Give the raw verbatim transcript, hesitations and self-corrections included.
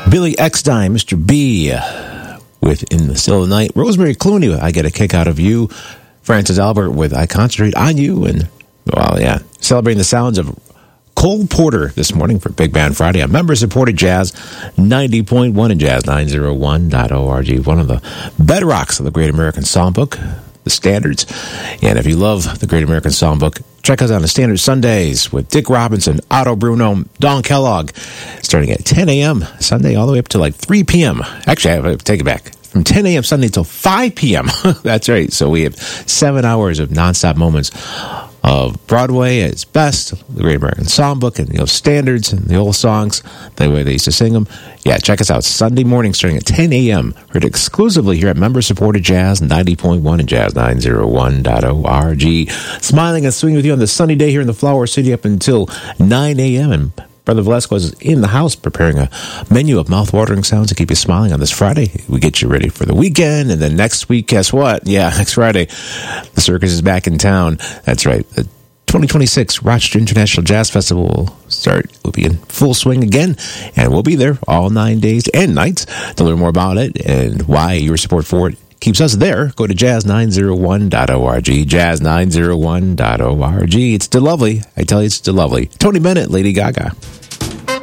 Billy Eckstein, Mister B, with In the Still of the Night. Rosemary Clooney, I Get a Kick Out of You. Francis Albert with I Concentrate on You. And, well, yeah, celebrating the sounds of Cole Porter this morning for Big Band Friday on member-supported Jazz ninety point one and Jazz nine oh one dot org. One of the bedrocks of the Great American Songbook, the Standards. And if you love the Great American Songbook, check us out on the Standard Sundays with Dick Robinson, Otto Bruno, Don Kellogg, starting at ten a.m. Sunday all the way up to like three p.m. Actually, I have to take it back. From ten a.m. Sunday until five p.m. That's right. So we have seven hours of nonstop moments of Broadway at its best, the Great American Songbook, and the old standards and the old songs, the way they used to sing them. Yeah, check us out Sunday morning starting at ten a.m. Heard exclusively here at member-supported Jazz ninety point one and Jazz nine oh one dot org. Smiling and swinging with you on this sunny day here in the Flower City up until nine a.m. And Brother Velasquez is in the house preparing a menu of mouth-watering sounds to keep you smiling on this Friday. We get you ready for the weekend, and then next week, guess what? Yeah, next Friday, the circus is back in town. That's right. The twenty twenty-six Rochester International Jazz Festival will start. We'll be in full swing again, and we'll be there all nine days and nights. To learn more about it and why your support for it keeps us there, go to Jazz nine oh one dot org, Jazz nine oh one dot org. It's still lovely. I tell you, it's still lovely. Tony Bennett, Lady Gaga.